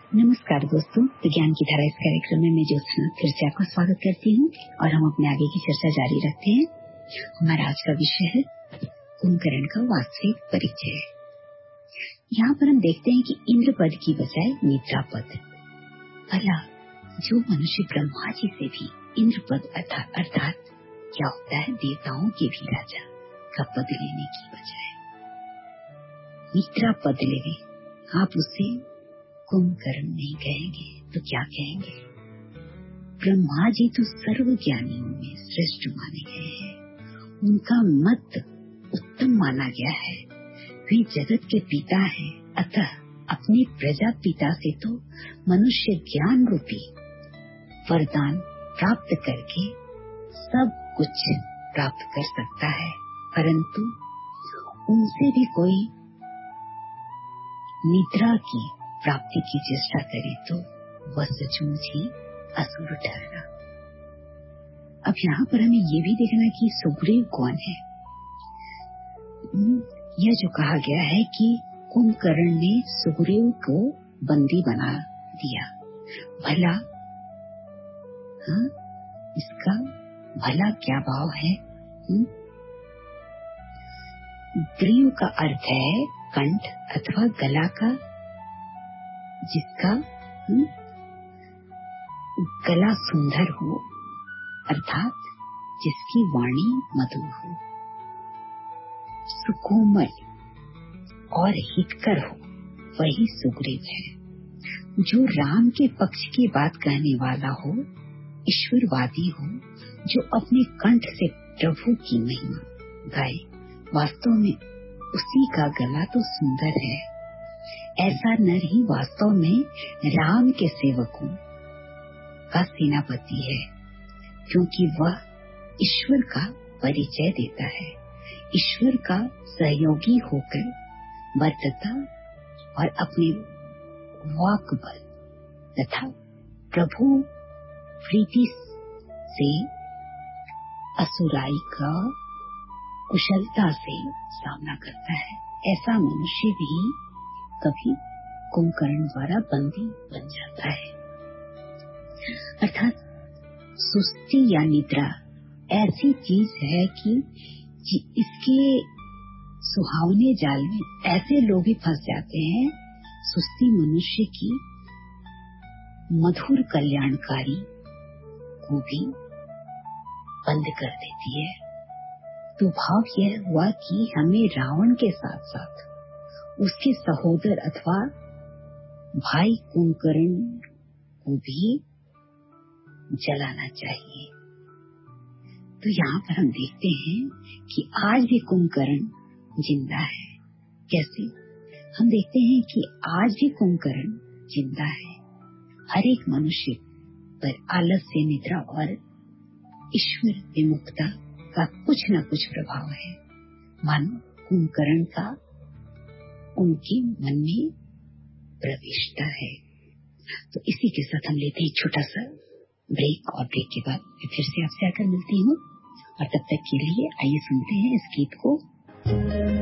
नमस्कार दोस्तों, विज्ञान की धारा इस कार्यक्रम में मैं ज्योत्सना फिर से आपका स्वागत करती हूँ और हम अपने आगे की चर्चा जारी रखते हैं। हमारा आज का विषय है कुंभकर्ण का वास्तविक परिचय। यहाँ पर हम देखते हैं कि इंद्र पद की बजाय निद्रा पद। भला जो मनुष्य ब्रह्मा जी से भी इंद्र पद अर्थात क्या होता है देवताओं के भी राजा का पद लेने की बजाय निद्रा पद लेवे, आप उसे कुंभकर्ण नहीं कहेंगे तो क्या कहेंगे? ब्रह्मा जी तो सर्व ज्ञानियों में श्रेष्ठ माने गए हैं, उनका मत उत्तम माना गया है, वे जगत के पिता हैं। अतः अपने प्रजापिता से तो मनुष्य ज्ञान रूपी वरदान प्राप्त करके सब कुछ प्राप्त कर सकता है, परंतु उनसे भी कोई निद्रा की प्राप्ति की चेष्टा करे तो वह सचमुच ही असुर ठहरा। अब यहाँ पर हमें ये भी देखना कि सुग्रीव कौन है। यह जो कहा गया है कि कुंभकर्ण ने सुग्रीव को बंदी बना दिया, भला इसका भला क्या भाव है? ग्रीव का अर्थ है कंठ अथवा गला का, जिसका गला सुंदर हो, अर्थात जिसकी वाणी मधुर हो, सुकोमल और हितकर हो, वही सुग्रीव है। जो राम के पक्ष की बात कहने वाला हो, ईश्वरवादी हो, जो अपने कंठ से प्रभु की महिमा गाए, वास्तव में उसी का गला तो सुंदर है। ऐसा नर ही वास्तव में राम के सेवकों का सेनापति है, क्योंकि वह ईश्वर का परिचय देता है, ईश्वर का सहयोगी होकर बद्धता और अपने वाक बल तथा प्रभु प्रीति से असुराई का कुशलता से सामना करता है। ऐसा मनुष्य भी कभी कुंभकर्ण द्वारा बंदी बन जाता है। अर्थात सुस्ती या निद्रा ऐसी चीज है कि इसके सुहावने जाल में ऐसे लोग ही फंस जाते हैं। सुस्ती मनुष्य की मधुर कल्याणकारी को भी बंद कर देती है। तो भाव यह हुआ कि हमें रावण के साथ साथ उसके सहोदर अथवा भाई कुंभकर्ण को भी जलाना चाहिए। तो यहाँ पर हम देखते हैं कि आज भी कुंभकर्ण जिंदा है। कैसे? हम देखते हैं कि आज भी कुंभकर्ण जिंदा है। हर एक मनुष्य पर आलस्य, निद्रा और ईश्वर विमुखता का कुछ न कुछ प्रभाव है। मानो कुंभकर्ण का उनके मन में प्रविष्टा है। तो इसी के साथ हम लेते हैं छोटा सा ब्रेक और ब्रेक के बाद मैं फिर से आपसे आकर मिलती हूँ, और तब तक के लिए आइए सुनते हैं इस गीत को।